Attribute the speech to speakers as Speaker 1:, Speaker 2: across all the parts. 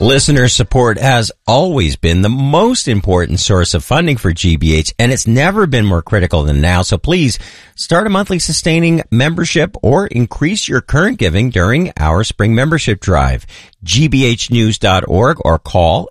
Speaker 1: Listener support has always been the most important source of funding for GBH, and it's never been more critical than now. So please start a monthly sustaining membership or increase your current giving during our spring membership drive. gbhnews.org or call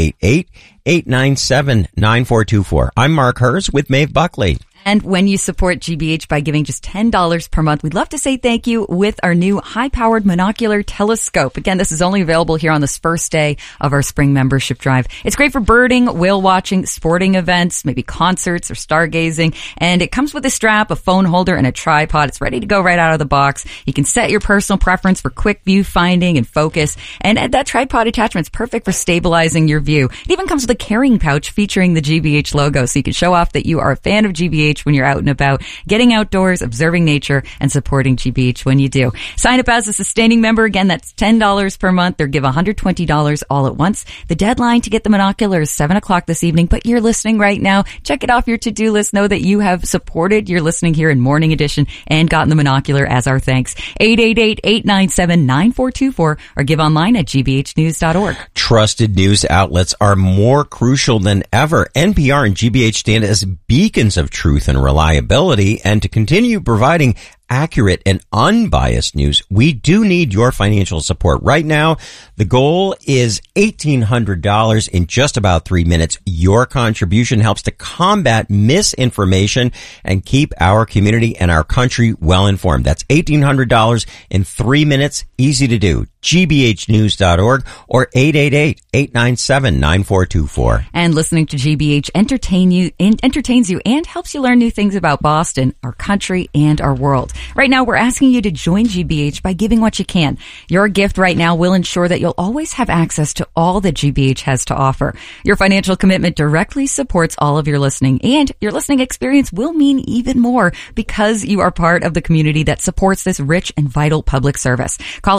Speaker 1: 888-897-9424. I'm Mark Hers with Maeve Buckley.
Speaker 2: And when you support GBH by giving just $10 per month, we'd love to say thank you with our new high-powered monocular telescope. Again, this is only available here on this first day of our spring membership drive. It's great for birding, whale watching, sporting events, maybe concerts or stargazing. And it comes with a strap, a phone holder, and a tripod. It's ready to go right out of the box. You can set your personal preference for quick view finding and focus. And that tripod attachment is perfect for stabilizing your view. It even comes with a carrying pouch featuring the GBH logo, so you can show off that you are a fan of GBH when you're out and about, getting outdoors, observing nature, and supporting GBH when you do. Sign up as a sustaining member. Again, that's $10 per month, or give $120 all at once. The deadline to get the monocular is 7 o'clock this evening, but you're listening right now. Check it off your to-do list. Know that you have supported your listening here in Morning Edition and gotten the monocular as our thanks. 888-897-9424, or give online at gbhnews.org.
Speaker 1: Trusted news outlets are more crucial than ever. NPR and GBH stand as beacons of truth and reliability, and to continue providing accurate and unbiased news, we do need your financial support. Right now, the goal is $1,800 in just about 3 minutes. Your contribution helps to combat misinformation and keep our community and our country well informed. That's $1,800 in 3 minutes. Easy to do. gbhnews.org or 888-897-9424.
Speaker 2: And listening to GBH entertains you and helps you learn new things about Boston, our country, and our world. Right now, we're asking you to join GBH by giving what you can. Your gift right now will ensure that you'll always have access to all that GBH has to offer. Your financial commitment directly supports all of your listening, and your listening experience will mean even more because you are part of the community that supports this rich and vital public service. Call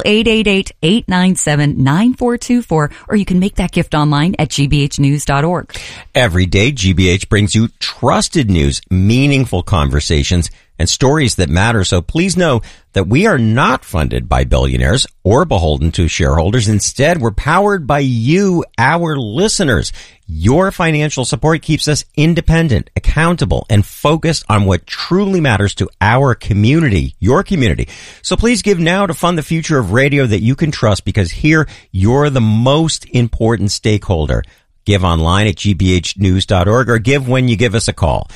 Speaker 2: 888-897-9424, or you can make that gift online at gbhnews.org.
Speaker 1: Every day, GBH brings you trusted news, meaningful conversations, and stories that matter. So please know that we are not funded by billionaires or beholden to shareholders. Instead, we're powered by you, our listeners. Your financial support keeps us independent, accountable, and focused on what truly matters to our community, your community. So please give now to fund the future of radio that you can trust, because here you're the most important stakeholder. Give online at gbhnews.org, or give when you give us a call.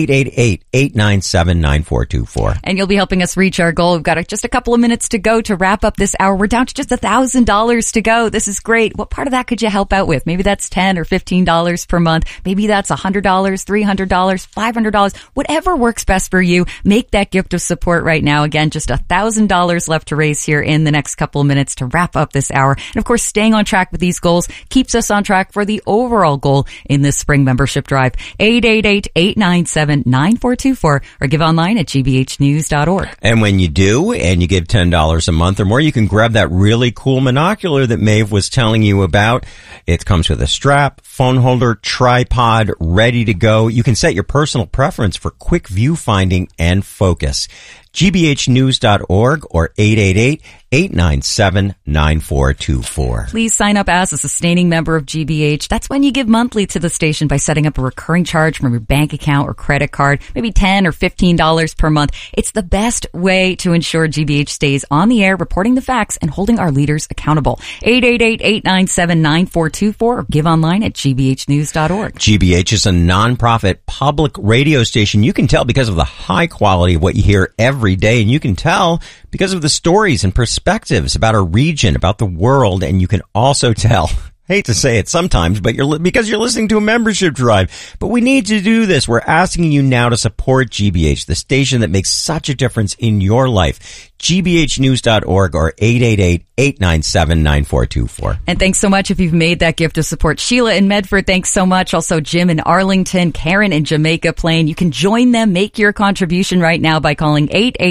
Speaker 1: 888-897-9424.
Speaker 2: And you'll be helping us reach our goal. We've got just a couple of minutes to go to wrap up this hour. We're down to just $1,000 to go. This is great. What part of that could you help out with? Maybe that's $10 or $15 per month. Maybe that's $100, $300, $500. Whatever works best for you. Make that gift of support right now. Again, just $1,000 left to raise here in the next couple of minutes to wrap up this hour. And of course, staying on track with these goals keeps us on track for the overall goal in this spring membership drive. 888-897-9424, or give online at gbhnews.org.
Speaker 1: And when you do, and you give $10 a month or more, you can grab that really cool monocular that Maeve was telling you about. It comes with a strap, phone holder, tripod, ready to go. You can set your personal preference for quick view finding and focus. gbhnews.org or 888-897-9424.
Speaker 2: Please sign up as a sustaining member of GBH. That's when you give monthly to the station by setting up a recurring charge from your bank account or credit card, maybe $10 or $15 per month. It's the best way to ensure GBH stays on the air, reporting the facts and holding our leaders accountable. 888-897-9424 or give online at gbhnews.org.
Speaker 1: GBH is a nonprofit public radio station. You can tell because of the high quality of what you hear every day, and you can tell because of the stories and perspectives about our region, about the world, and you can also tell, hate to say it sometimes, but because you're listening to a membership drive. But we need to do this. We're asking you now to support GBH, the station that makes such a difference in your life. gbhnews.org or 888-897-9424.
Speaker 2: And thanks so much if you've made that gift of support. Sheila in Medford, thanks so much. Also Jim in Arlington, Karen in Jamaica Plain. You can join them, make your contribution right now by calling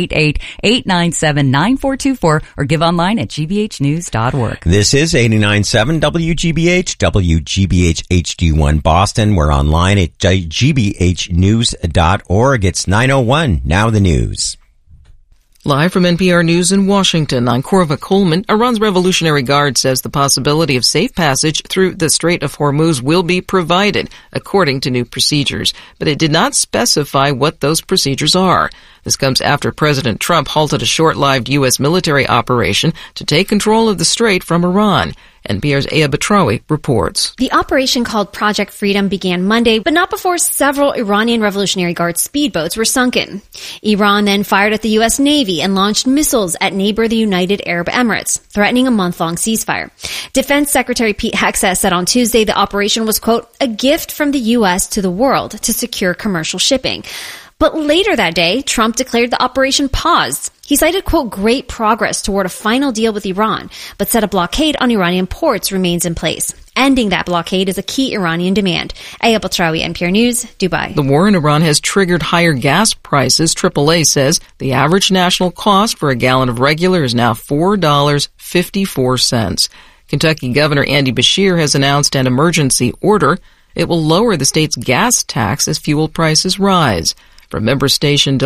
Speaker 2: 888-897-9424 or give online at gbhnews.org.
Speaker 1: This is 89.7 WGBH, WGBH HD1 Boston. We're online at gbhnews.org. It's 9:01. Now the news.
Speaker 3: Live from NPR News in Washington, I'm Korva Coleman. Iran's Revolutionary Guard says the possibility of safe passage through the Strait of Hormuz will be provided, according to new procedures. But it did not specify what those procedures are. This comes after President Trump halted a short-lived U.S. military operation to take control of the strait from Iran. NPR's Aya Batrawi reports.
Speaker 4: The operation called Project Freedom began Monday, but not before several Iranian Revolutionary Guard speedboats were sunken. Iran then fired at the U.S. Navy and launched missiles at neighbor the United Arab Emirates, threatening a month-long ceasefire. Defense Secretary Pete Hegseth said on Tuesday the operation was, quote, a gift from the U.S. to the world to secure commercial shipping. But later that day, Trump declared the operation paused. He cited, quote, great progress toward a final deal with Iran, but said a blockade on Iranian ports remains in place. Ending that blockade is a key Iranian demand. Aya Batrawi, NPR News, Dubai.
Speaker 3: The war in Iran has triggered higher gas prices. AAA says the average national cost for a gallon of regular is now $4.54. Kentucky Governor Andy Beshear has announced an emergency order. It will lower the state's gas tax as fuel prices rise. From member station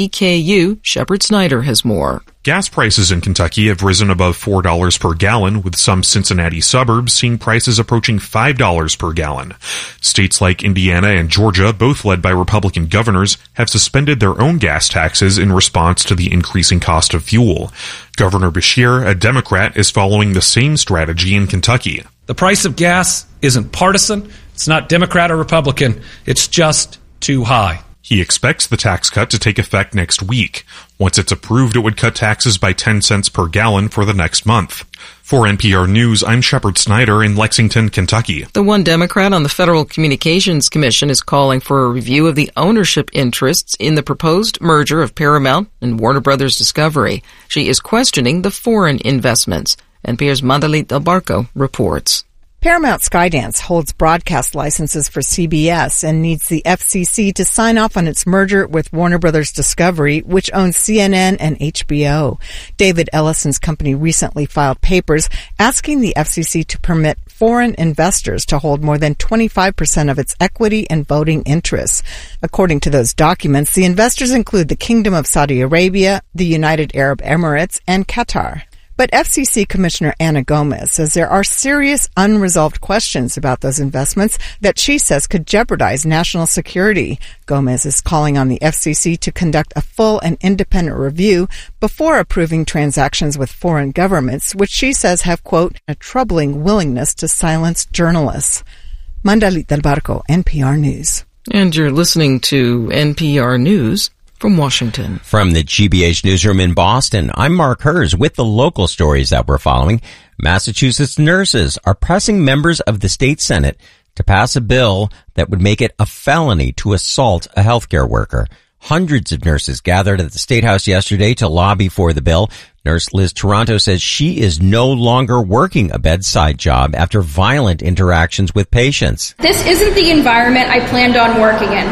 Speaker 3: WEKU, Shepard Snyder has more.
Speaker 5: Gas prices in Kentucky have risen above $4 per gallon, with some Cincinnati suburbs seeing prices approaching $5 per gallon. States like Indiana and Georgia, both led by Republican governors, have suspended their own gas taxes in response to the increasing cost of fuel. Governor Beshear, a Democrat, is following the same strategy in Kentucky.
Speaker 6: The price of gas isn't partisan. It's not Democrat or Republican. It's just too high.
Speaker 5: He expects the tax cut to take effect next week. Once it's approved, it would cut taxes by 10 cents per gallon for the next month. For NPR News, I'm Shepard Snyder in Lexington, Kentucky.
Speaker 3: The one Democrat on the Federal Communications Commission is calling for a review of the ownership interests in the proposed merger of Paramount and Warner Brothers Discovery. She is questioning the foreign investments. NPR's Mandalit Del Barco reports.
Speaker 7: Paramount Skydance holds broadcast licenses for CBS and needs the FCC to sign off on its merger with Warner Brothers Discovery, which owns CNN and HBO. David Ellison's company recently filed papers asking the FCC to permit foreign investors to hold more than 25% of its equity and voting interests. According to those documents, the investors include the Kingdom of Saudi Arabia, the United Arab Emirates, and Qatar. But FCC Commissioner Ana Gomez says there are serious unresolved questions about those investments that she says could jeopardize national security. Gomez is calling on the FCC to conduct a full and independent review before approving transactions with foreign governments, which she says have, quote, a troubling willingness to silence journalists. Mandalit Del Barco, NPR News.
Speaker 3: And you're listening to NPR News from Washington.
Speaker 1: From the GBH newsroom in Boston, I'm Mark Hers with the local stories that we're following. Massachusetts nurses are pressing members of the state Senate to pass a bill that would make it a felony to assault a healthcare worker. Hundreds of nurses gathered at the State House yesterday to lobby for the bill. Nurse Liz Toronto says she is no longer working a bedside job after violent interactions with patients.
Speaker 8: This isn't the environment I planned on working in.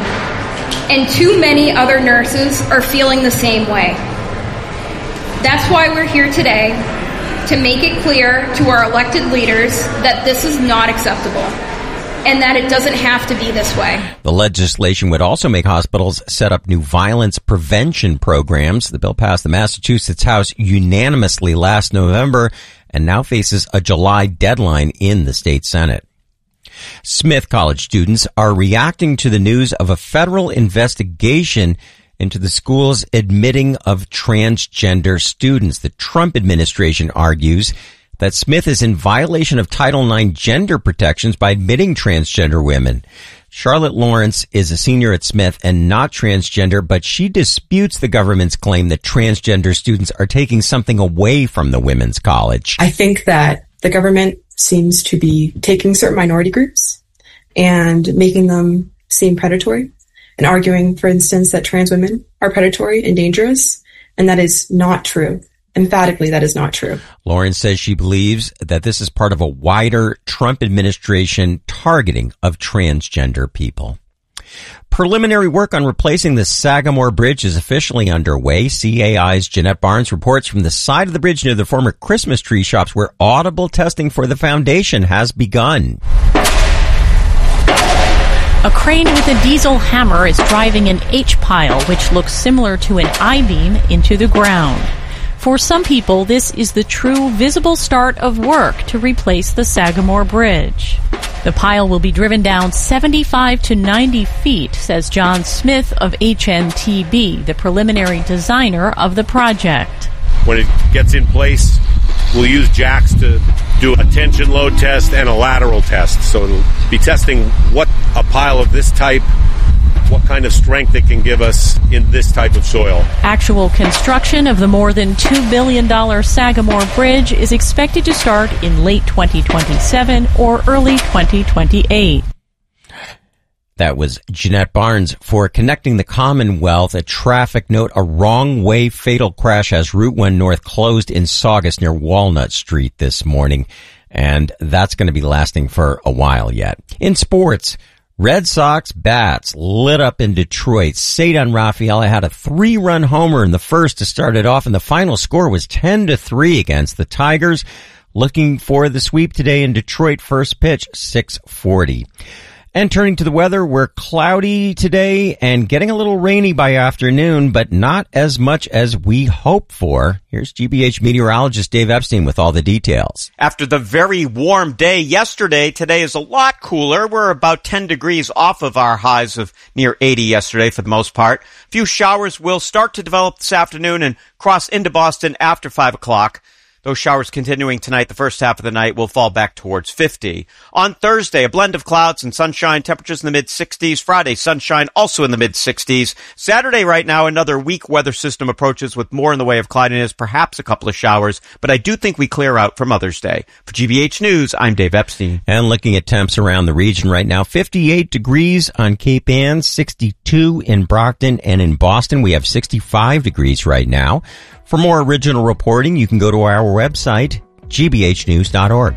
Speaker 8: And too many other nurses are feeling the same way. That's why we're here today, to make it clear to our elected leaders that this is not acceptable and that it doesn't have to be this way.
Speaker 1: The legislation would also make hospitals set up new violence prevention programs. The bill passed the Massachusetts House unanimously last November and now faces a July deadline in the state Senate. Smith College students are reacting to the news of a federal investigation into the school's admitting of transgender students. The Trump administration argues that Smith is in violation of Title IX gender protections by admitting transgender women. Charlotte Lawrence is a senior at Smith and not transgender, but she disputes the government's claim that transgender students are taking something away from the women's college.
Speaker 9: I think that the government seems to be taking certain minority groups and making them seem predatory and arguing, for instance, that trans women are predatory and dangerous, and that is not true. Emphatically, that is not true.
Speaker 1: Lauren says she believes that this is part of a wider Trump administration targeting of transgender people. Preliminary work on replacing the Sagamore Bridge is officially underway. CAI's Jeanette Barnes reports from the side of the bridge near the former Christmas tree shops where audible testing for the foundation has begun.
Speaker 10: A crane with a diesel hammer is driving an H-pile, which looks similar to an I-beam, into the ground. For some people, this is the true visible start of work to replace the Sagamore Bridge. The pile will be driven down 75 to 90 feet, says John Smith of HNTB, the preliminary designer of the project.
Speaker 11: When it gets in place, we'll use jacks to do a tension load test and a lateral test. So it'll be testing what a pile of this type, what kind of strength it can give us in this type of soil.
Speaker 10: Actual construction of the more than $2 billion Sagamore Bridge is expected to start in late 2027 or early 2028.
Speaker 1: That was Jeanette Barnes for Connecting the Commonwealth. A traffic note, a wrong-way fatal crash has Route 1 North closed in Saugus near Walnut Street this morning, and that's going to be lasting for a while yet. In sports, Red Sox bats lit up in Detroit. Cedar Rafaela had a 3-run homer in the first to start it off, and the final score was 10-3 against the Tigers. Looking for the sweep today in Detroit. First pitch, 6:40. And turning to the weather, we're cloudy today and getting a little rainy by afternoon, but not as much as we hope for. Here's GBH meteorologist Dave Epstein with all the details.
Speaker 12: After the very warm day yesterday, today is a lot cooler. We're about 10 degrees off of our highs of near 80 yesterday for the most part. A few showers will start to develop this afternoon and cross into Boston after 5 o'clock. Those showers continuing tonight, the first half of the night will fall back towards 50. On Thursday, a blend of clouds and sunshine, temperatures in the mid-60s. Friday, sunshine also in the mid-60s. Saturday right now, another weak weather system approaches with more in the way of cloudiness, perhaps a couple of showers, but I do think we clear out for Mother's Day. For GBH News, I'm Dave Epstein.
Speaker 1: And looking at temps around the region right now, 58 degrees on Cape Ann, 62 in Brockton, and in Boston we have 65 degrees right now. For more original reporting, you can go to our website, gbhnews.org.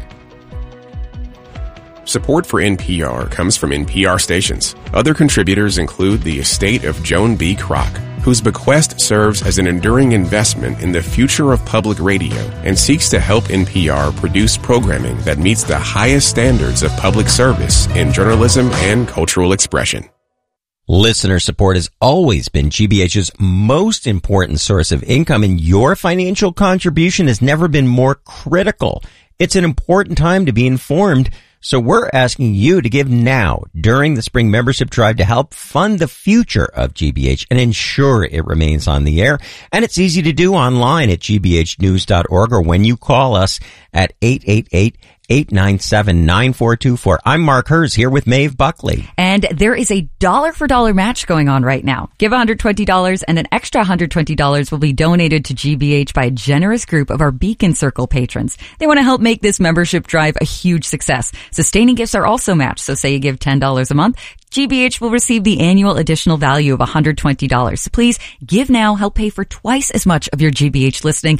Speaker 13: Support for NPR comes from NPR stations. Other contributors include the estate of Joan B. Kroc, whose bequest serves as an enduring investment in the future of public radio and seeks to help NPR produce programming that meets the highest standards of public service in journalism and cultural expression.
Speaker 1: Listener support has always been GBH's most important source of income, and your financial contribution has never been more critical. It's an important time to be informed, so we're asking you to give now during the spring membership drive to help fund the future of GBH and ensure it remains on the air. And it's easy to do online at gbhnews.org or when you call us at 888-897-9424. I'm Mark Hers here with Maeve Buckley.
Speaker 2: And there is a dollar-for-dollar match going on right now. Give $120 and an extra $120 will be donated to GBH by a generous group of our Beacon Circle patrons. They want to help make this membership drive a huge success. Sustaining gifts are also matched, so say you give $10 a month, GBH will receive the annual additional value of $120. So please give now, help pay for twice as much of your GBH listening.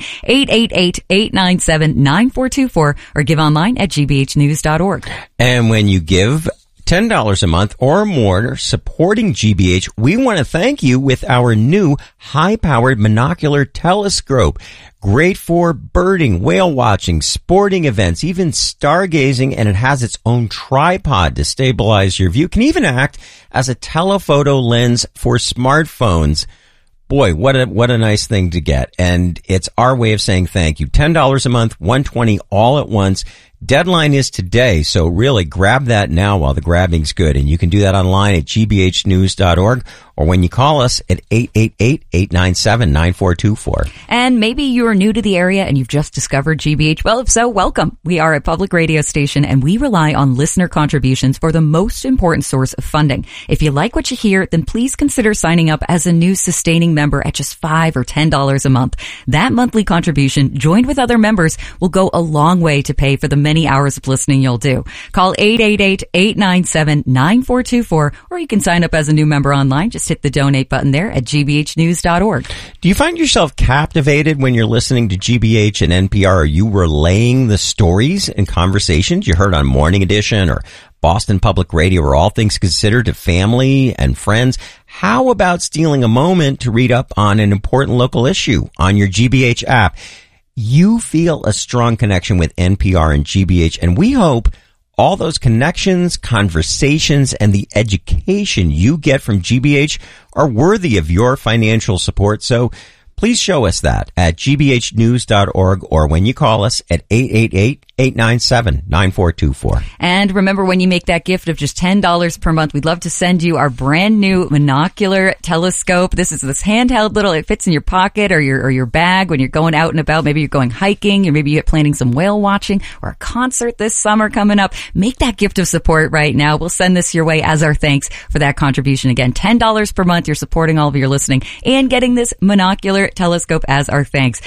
Speaker 2: 888-897-9424 or give online at gbhnews.org.
Speaker 1: And when you give $10 a month or more supporting GBH, we want to thank you with our new high-powered monocular telescope. Great for birding, whale watching, sporting events, even stargazing, and it has its own tripod to stabilize your view. It can even act as a telephoto lens for smartphones. Boy, what a nice thing to get. And it's our way of saying thank you. $10 a month, $120 all at once. Deadline is today, so really grab that now while the grabbing's good. And you can do that online at gbhnews.org or when you call us at 888-897-9424.
Speaker 2: And maybe you're new to the area and you've just discovered GBH. Well, if so, welcome. We are a public radio station and we rely on listener contributions for the most important source of funding. If you like what you hear, then please consider signing up as a new sustaining member at just $5 or $10 a month. That monthly contribution, joined with other members, will go a long way to pay for the many hours of listening you'll do. Call 888-897-9424 or you can sign up as a new member online. Just hit the donate button there at gbhnews.org.
Speaker 1: Do you find yourself captivated when you're listening to GBH and NPR? Are you relaying the stories and conversations you heard on Morning Edition or Boston Public Radio or All Things Considered to family and friends? How about stealing a moment to read up on an important local issue on your GBH app? You feel a strong connection with NPR and GBH, and we hope all those connections, conversations, and the education you get from GBH are worthy of your financial support. So please show us that at gbhnews.org or when you call us at 888-897-9424.
Speaker 2: And remember, when you make that gift of just $10 per month, we'd love to send you our brand new monocular telescope. This is this handheld little, it fits in your pocket or your bag when you're going out and about. Maybe you're going hiking, or maybe you're planning some whale watching or a concert this summer coming up. Make that gift of support right now. We'll send this your way as our thanks for that contribution. Again, $10 per month. You're supporting all of your listening and getting this monocular telescope as our thanks.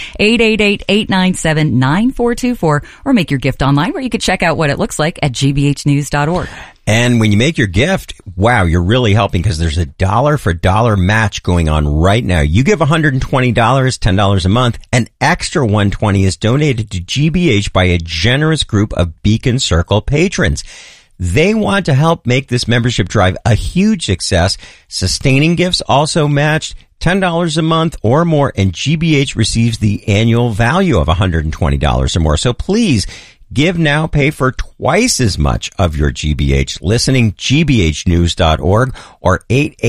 Speaker 2: 888-897-9424, or make your gift online where you can check out what it looks like at gbhnews.org.
Speaker 1: And when you make your gift, wow, you're really helping, because there's a dollar for dollar match going on right now. You give $120, $10 a month, an extra $120 is donated to GBH by a generous group of Beacon Circle patrons. They want to help make this membership drive a huge success. Sustaining gifts also matched $10 a month or more, and GBH receives the annual value of $120 or more. So please give now, pay for twice as much of your GBH listening. gbhnews.org or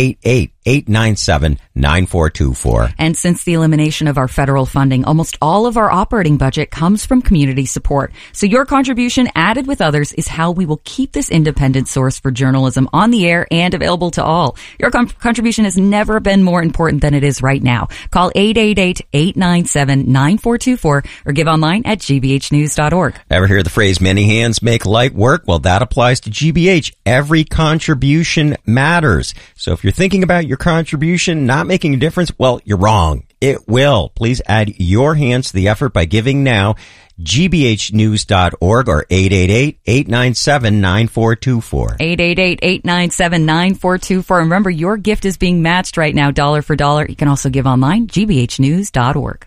Speaker 1: 888-897-9424.
Speaker 2: And since the elimination of our federal funding, almost all of our operating budget comes from community support. So your contribution, added with others, is how we will keep this independent source for journalism on the air and available to all. Your contribution has never been more important than it is right now. Call 888-897-9424 or give online at gbhnews.org.
Speaker 1: Ever hear the phrase, many hands make light work? Well, that applies to GBH. Every contribution matters. So if you're thinking about your contribution not making a difference, well, you're wrong. It will. Please add your hands to the effort by giving now. gbhnews.org or 888-897-9424.
Speaker 2: 888-897-9424. Remember, your gift is being matched right now, dollar for dollar. You can also give online, gbhnews.org.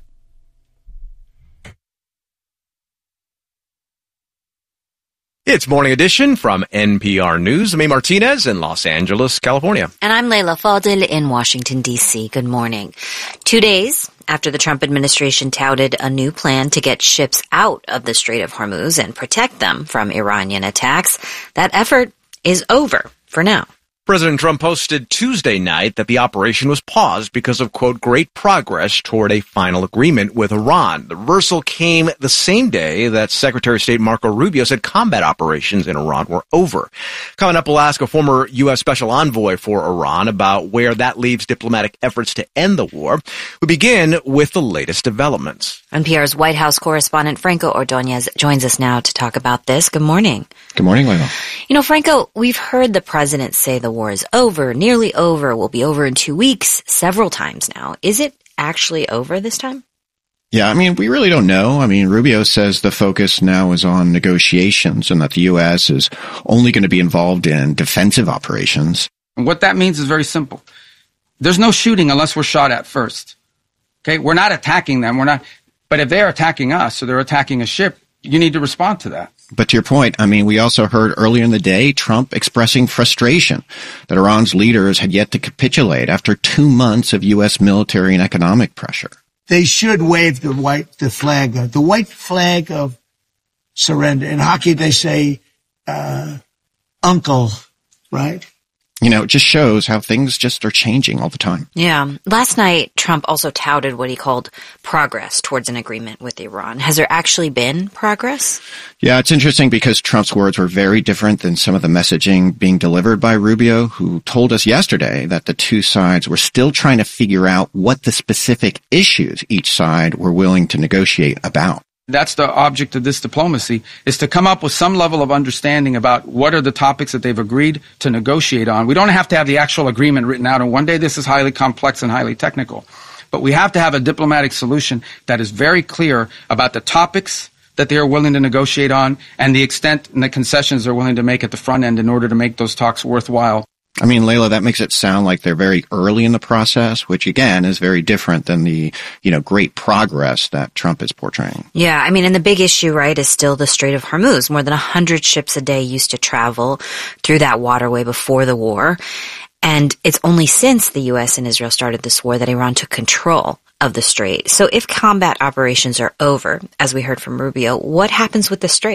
Speaker 14: It's Morning Edition from NPR News. I'm A. Martinez in Los Angeles, California.
Speaker 15: And I'm Leila Fadel in Washington, D.C. Good morning. 2 days after the Trump administration touted a new plan to get ships out of the Strait of Hormuz and protect them from Iranian attacks, that effort is over for now.
Speaker 14: President Trump posted Tuesday night that the operation was paused because of, quote, great progress toward a final agreement with Iran. The reversal came the same day that Secretary of State Marco Rubio said combat operations in Iran were over. Coming up, we'll ask a former U.S. Special Envoy for Iran about where that leaves diplomatic efforts to end the war. We begin with the latest developments.
Speaker 15: NPR's White House correspondent Franco Ordonez joins us now to talk about this. Good morning.
Speaker 16: Good morning, Leila.
Speaker 15: You know, Franco, we've heard the president say the war is over, nearly over, will be over in 2 weeks, several times now. Is it actually over this time?
Speaker 16: Yeah, I mean, we really don't know. I mean, Rubio says the focus now is on negotiations and that the U.S. is only going to be involved in defensive operations.
Speaker 17: And what that means is very simple. There's no shooting unless we're shot at first. Okay, we're not attacking them. But if they're attacking us or they're attacking a ship, you need to respond to that.
Speaker 16: But to your point, I mean, we also heard earlier in the day Trump expressing frustration that Iran's leaders had yet to capitulate after 2 months of U.S. military and economic pressure.
Speaker 18: They should wave the white flag of surrender. In hockey, they say, uncle, right?
Speaker 16: You know, it just shows how things just are changing all the time.
Speaker 15: Yeah. Last night, Trump also touted what he called progress towards an agreement with Iran. Has there actually been progress?
Speaker 16: Yeah, it's interesting because Trump's words were very different than some of the messaging being delivered by Rubio, who told us yesterday that the two sides were still trying to figure out what the specific issues each side were willing to negotiate about.
Speaker 17: That's the object of this diplomacy, is to come up with some level of understanding about what are the topics that they've agreed to negotiate on. We don't have to have the actual agreement written out, and one day this is highly complex and highly technical. But we have to have a diplomatic solution that is very clear about the topics that they are willing to negotiate on and the extent and the concessions they're willing to make at the front end in order to make those talks worthwhile.
Speaker 16: I mean, Leila, that makes it sound like they're very early in the process, which again is very different than the, great progress that Trump is portraying.
Speaker 15: Yeah, I mean, and the big issue, right, is still the Strait of Hormuz. More than 100 ships a day used to travel through that waterway before the war. And it's only since the U.S. and Israel started this war that Iran took control of the strait. So if combat operations are over, as we heard from Rubio, what happens with the strait?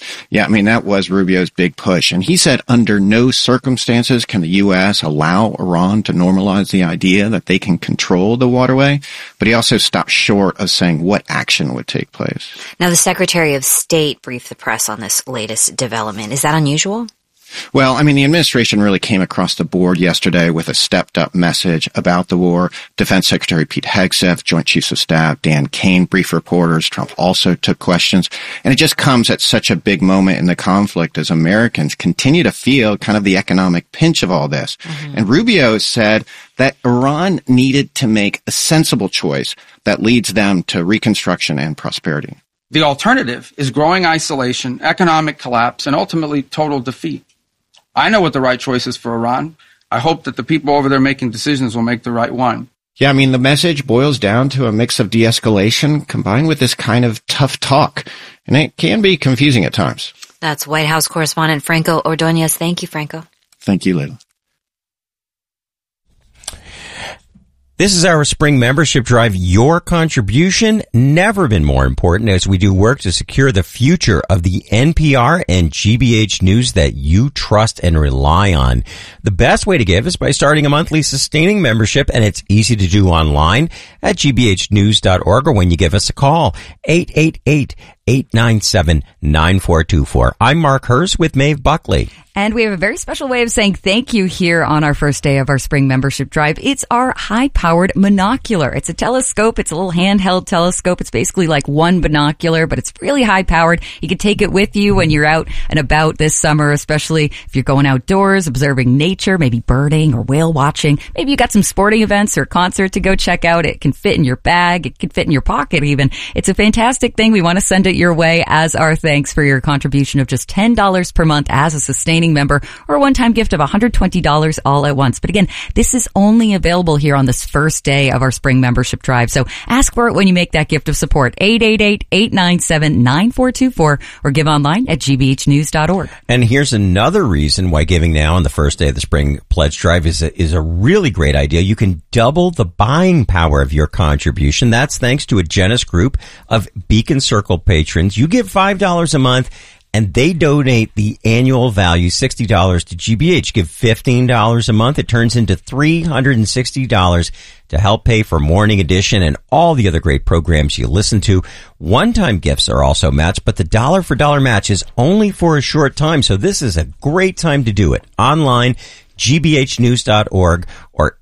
Speaker 16: Yeah, I mean, that was Rubio's big push. And he said under no circumstances can the U.S. allow Iran to normalize the idea that they can control the waterway. But he also stopped short of saying what action would take place.
Speaker 15: Now, the Secretary of State briefed the press on this latest development. Is that unusual?
Speaker 16: Well, I mean, the administration really came across the board yesterday with a stepped-up message about the war. Defense Secretary Pete Hegseth, Joint Chiefs of Staff Dan Kane briefed reporters. Trump also took questions. And it just comes at such a big moment in the conflict as Americans continue to feel kind of the economic pinch of all this. Mm-hmm. And Rubio said that Iran needed to make a sensible choice that leads them to reconstruction and prosperity.
Speaker 17: The alternative is growing isolation, economic collapse, and ultimately total defeat. I know what the right choice is for Iran. I hope that the people over there making decisions will make the right one.
Speaker 16: Yeah, I mean, the message boils down to a mix of de-escalation combined with this kind of tough talk. And it can be confusing at times.
Speaker 15: That's White House correspondent Franco Ordonez. Thank you, Franco.
Speaker 16: Thank you, Leila.
Speaker 1: This is our spring membership drive. Your contribution never been more important as we do work to secure the future of the NPR and GBH news that you trust and rely on. The best way to give is by starting a monthly sustaining membership, and it's easy to do online at gbhnews.org or when you give us a call, 888-897-9424. I'm Mark Hurst with Maeve Buckley.
Speaker 2: And we have a very special way of saying thank you here on our first day of our spring membership drive. It's our high-powered monocular. It's a telescope. It's a little handheld telescope. It's basically like one binocular, but it's really high-powered. You can take it with you when you're out and about this summer, especially if you're going outdoors, observing nature, maybe birding or whale watching. Maybe you got some sporting events or a concert to go check out. It can fit in your bag. It can fit in your pocket even. It's a fantastic thing. We want to send it your way as our thanks for your contribution of just $10 per month as a sustaining member, or a one-time gift of $120 all at once. But again, this is only available here on this first day of our spring membership drive. So ask for it when you make that gift of support. 888-897-9424 or give online at gbhnews.org.
Speaker 1: And here's another reason why giving now on the first day of the spring pledge drive is a really great idea. You can double the buying power of your contribution. That's thanks to a generous group of Beacon Circle patrons. You give $5 a month, and they donate the annual value, $60 to GBH. Give $15 a month. It turns into $360 to help pay for Morning Edition and all the other great programs you listen to. One-time gifts are also matched, but the dollar-for-dollar match is only for a short time, so this is a great time to do it. Online, gbhnews.org or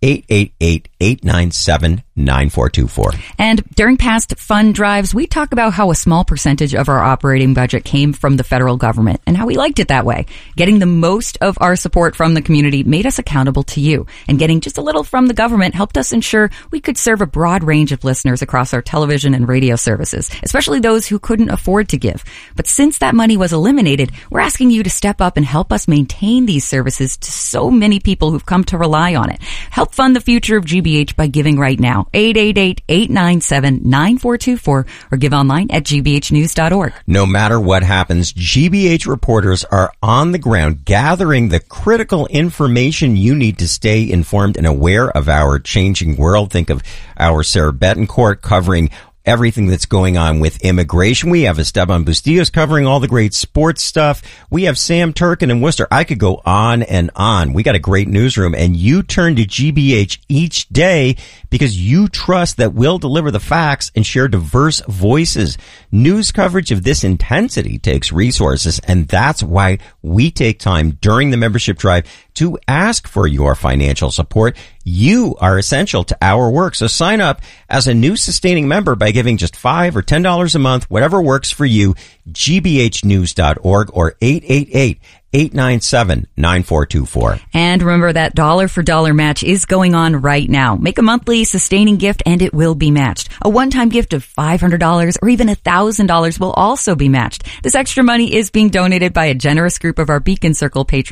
Speaker 1: 888-897-9424.
Speaker 2: And during past fund drives, we talk about how a small percentage of our operating budget came from the federal government and how we liked it that way. Getting the most of our support from the community made us accountable to you, and getting just a little from the government helped us ensure we could serve a broad range of listeners across our television and radio services, especially those who couldn't afford to give. But since that money was eliminated, we're asking you to step up and help us maintain these services to so many people who've come to rely on it. Help fund the future of GBH by giving right now. 888-897-9424 or give online at gbhnews.org.
Speaker 1: No matter what happens, GBH reporters are on the ground gathering the critical information you need to stay informed and aware of our changing world. Think of our Sarah Betancourt covering everything that's going on with immigration. We have Esteban Bustillos covering all the great sports stuff. We have Sam Turkin in Worcester. I could go on and on. We got a great newsroom, and you turn to GBH each day because you trust that we'll deliver the facts and share diverse voices. News coverage of this intensity takes resources, and that's why we take time during the membership drive to ask for your financial support. You are essential to our work. So sign up as a new sustaining member by giving just $5 or $10 a month, whatever works for you. gbhnews.org or 888-897-9424.
Speaker 2: And remember that dollar-for-dollar match is going on right now. Make a monthly sustaining gift and it will be matched. A one-time gift of $500 or even $1,000 will also be matched. This extra money is being donated by a generous group of our Beacon Circle patrons